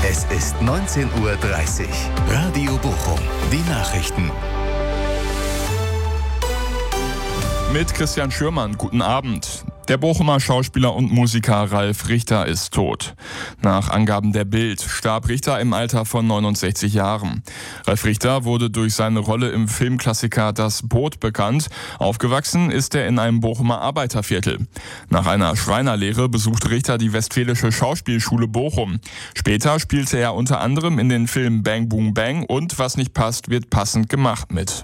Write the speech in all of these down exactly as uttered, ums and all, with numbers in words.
Es ist neunzehn Uhr dreißig. Radio Bochum. Die Nachrichten. Mit Christian Schürmann, guten Abend. Der Bochumer Schauspieler und Musiker Ralf Richter ist tot. Nach Angaben der Bild starb Richter im Alter von neunundsechzig Jahren. Ralf Richter wurde durch seine Rolle im Filmklassiker Das Boot bekannt. Aufgewachsen ist er in einem Bochumer Arbeiterviertel. Nach einer Schreinerlehre besuchte Richter die Westfälische Schauspielschule Bochum. Später spielte er unter anderem in den Filmen Bang Boom Bang und Was nicht passt, wird passend gemacht mit.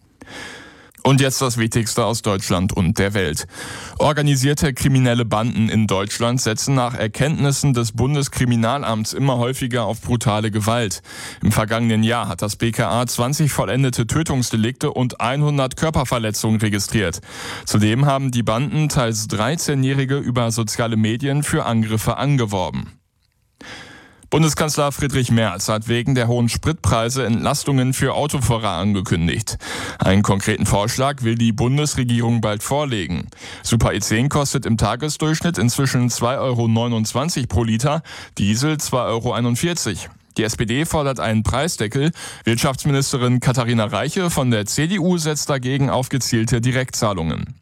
Und jetzt das Wichtigste aus Deutschland und der Welt. Organisierte kriminelle Banden in Deutschland setzen nach Erkenntnissen des Bundeskriminalamts immer häufiger auf brutale Gewalt. Im vergangenen Jahr hat das B K A zwanzig vollendete Tötungsdelikte und hundert Körperverletzungen registriert. Zudem haben die Banden teils dreizehnjährige über soziale Medien für Angriffe angeworben. Bundeskanzler Friedrich Merz hat wegen der hohen Spritpreise Entlastungen für Autofahrer angekündigt. Einen konkreten Vorschlag will die Bundesregierung bald vorlegen. Super E zehn kostet im Tagesdurchschnitt inzwischen zwei Euro neunundzwanzig pro Liter, Diesel zwei Euro einundvierzig. Die S P D fordert einen Preisdeckel. Wirtschaftsministerin Katharina Reiche von der C D U setzt dagegen auf gezielte Direktzahlungen.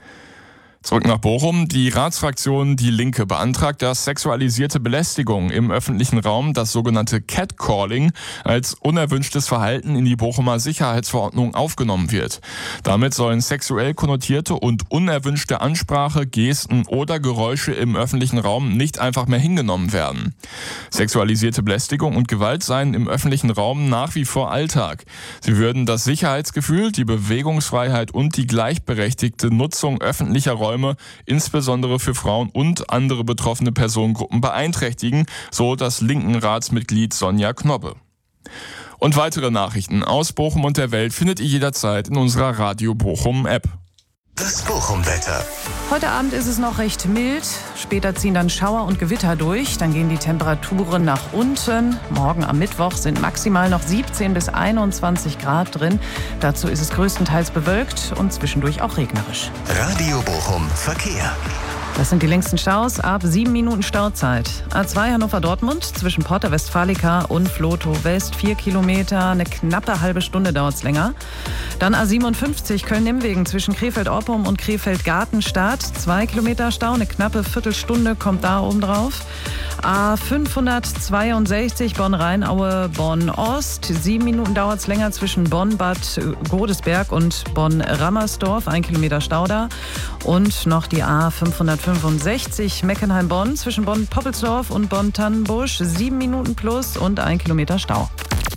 Zurück nach Bochum. Die Ratsfraktion Die Linke beantragt, dass sexualisierte Belästigung im öffentlichen Raum, das sogenannte Catcalling, als unerwünschtes Verhalten in die Bochumer Sicherheitsverordnung aufgenommen wird. Damit sollen sexuell konnotierte und unerwünschte Ansprache, Gesten oder Geräusche im öffentlichen Raum nicht einfach mehr hingenommen werden. Sexualisierte Belästigung und Gewalt seien im öffentlichen Raum nach wie vor Alltag. Sie würden das Sicherheitsgefühl, die Bewegungsfreiheit und die gleichberechtigte Nutzung öffentlicher Räume insbesondere für Frauen und andere betroffene Personengruppen beeinträchtigen, so das linken Ratsmitglied Sonja Knobbe. Und weitere Nachrichten aus Bochum und der Welt findet ihr jederzeit in unserer Radio Bochum App. Das Bochum-Wetter. Heute Abend ist es noch recht mild. Später ziehen dann Schauer und Gewitter durch. Dann gehen die Temperaturen nach unten. Morgen am Mittwoch sind maximal noch siebzehn bis einundzwanzig Grad drin. Dazu ist es größtenteils bewölkt und zwischendurch auch regnerisch. Radio Bochum Verkehr. Das sind die längsten Staus ab sieben Minuten Stauzeit. A zwei Hannover-Dortmund zwischen Porta Westfalica und Flotow West vier Kilometer. Eine knappe halbe Stunde dauert es länger. Dann A siebenundfünfzig Köln-Nimwegen zwischen Krefeld-Oppum und Krefeld-Gartenstadt. zwei Kilometer Stau, eine knappe Viertelstunde kommt da oben drauf. A fünfhundertzweiundsechzig Bonn-Rheinaue, Bonn-Ost. Sieben Minuten dauert es länger zwischen Bonn-Bad Godesberg und Bonn-Rammersdorf. Ein Kilometer Stau da. Und noch die A fünfhundertfünfundsechzig Meckenheim-Bonn zwischen Bonn-Poppelsdorf und Bonn-Tannenbusch. Sieben Minuten plus und ein Kilometer Stau.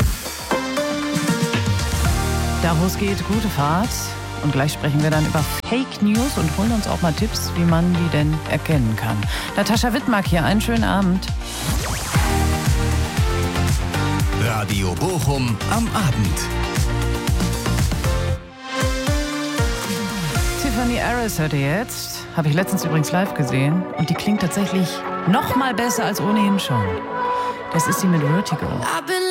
Da wo es geht, gute Fahrt. Und gleich sprechen wir dann über Fake News und holen uns auch mal Tipps, wie man die denn erkennen kann. Natascha Wittmark hier, einen schönen Abend. Radio Bochum am Abend. Tiffany Harris hört ihr jetzt. Habe ich letztens übrigens live gesehen. Und die klingt tatsächlich noch mal besser als ohnehin schon. Das ist sie mit Vertigo.